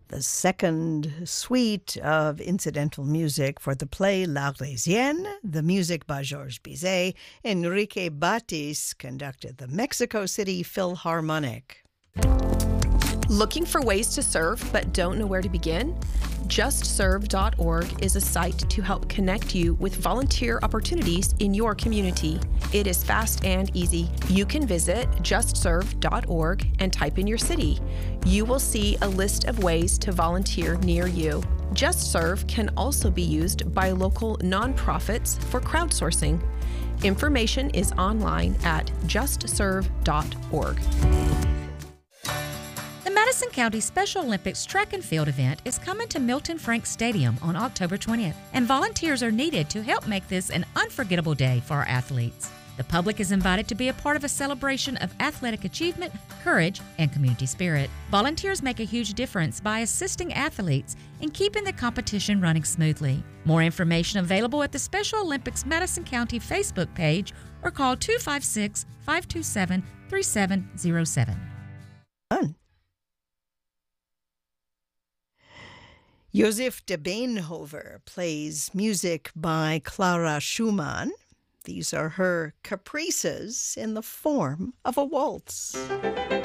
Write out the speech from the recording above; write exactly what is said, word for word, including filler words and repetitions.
the second suite of incidental music for the play L'Arlésienne, the music by Georges Bizet. Enrique Batis conducted the Mexico City Philharmonic. Looking for ways to serve but don't know where to begin? just serve dot org is a site to help connect you with volunteer opportunities in your community. It is fast and easy. You can visit just serve dot org and type in your city. You will see a list of ways to volunteer near you. JustServe can also be used by local nonprofits for crowdsourcing. Information is online at just serve dot org. The Madison County Special Olympics track and field event is coming to Milton Franks Stadium on October twentieth, and volunteers are needed to help make this an unforgettable day for our athletes. The public is invited to be a part of a celebration of athletic achievement, courage, and community spirit. Volunteers make a huge difference by assisting athletes in keeping the competition running smoothly. More information available at the Special Olympics Madison County Facebook page or call two five six, five two seven, three seven zero seven. Fun. Josef de Beenhover plays music by Clara Schumann. These are her caprices in the form of a waltz.